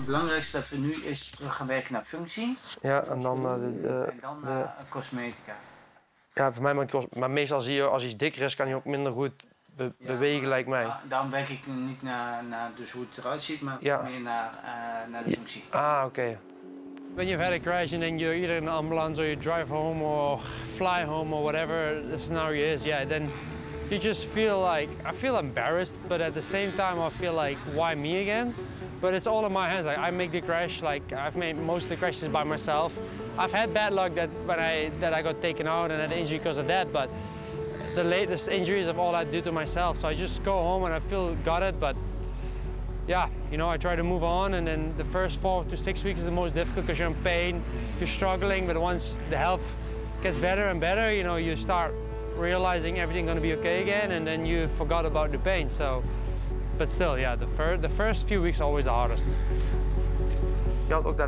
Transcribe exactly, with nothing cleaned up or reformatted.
Het belangrijkste dat we nu eerst terug gaan werken naar functie. Ja, en dan naar de, de, en dan de, naar cosmetica. Ja, voor mij maar, maar meestal zie je als iets dikker is, kan hij ook minder goed be Ja, bewegen, lijkt mij. Ja, daarom werk ik niet naar, naar dus hoe het eruit ziet, maar ja. meer naar, uh, naar de functie. Ah, oké. Okay. When you've had a crash and then you're either in an ambulance or you drive home or fly home or whatever the scenario is, yeah, then you just feel like, I feel embarrassed, but at the same time I feel like, why me again? But it's all in my hands. Like, I make the crash, like I've made most of the crashes by myself. I've had bad luck that when I that I got taken out and had an injury because of that, but the latest injuries of all I do to myself. So I just go home and I feel gutted, but yeah, you know, I try to move on, and then the first four to six weeks is the most difficult because you're in pain, you're struggling, but once the health gets better and better, you know, you start realizing everything's gonna be okay again, and then you forgot about the pain. So, but still, yeah, the, fir the first few weeks are always the hardest. Je had ook dat